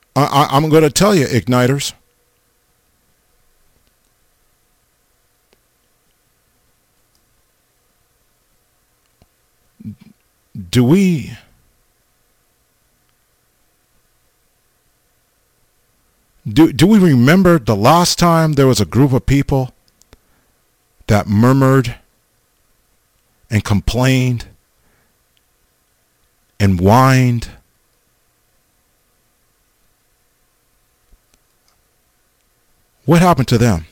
I'm going to tell you, Igniters. Do we do we remember the last time there was a group of people that murmured and complained and whined? What happened to them?